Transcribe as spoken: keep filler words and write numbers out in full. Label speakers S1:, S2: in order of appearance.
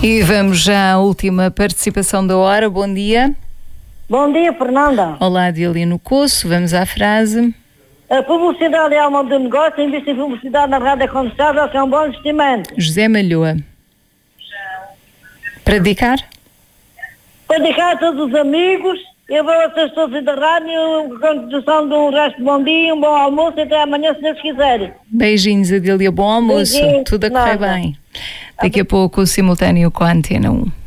S1: E vamos já à última participação da hora. Bom dia.
S2: Bom dia, Fernanda.
S1: Olá, Adilino Coço. Vamos à frase.
S2: A publicidade é alma do negócio, investir em publicidade na rádio comercial é um bom investimento.
S1: José Malhoa. Para dedicar?
S2: Para dedicar a todos os amigos, eu vou a vocês todos da rádio, condução de um resto de bom dia, um bom almoço e até amanhã, se Deus quiser.
S1: Beijinhos, Adília. Bom almoço.
S2: Beijinhos,
S1: Tudo a correr
S2: nada.
S1: bem. Daqui a pouco, o simultâneo com a Antena um.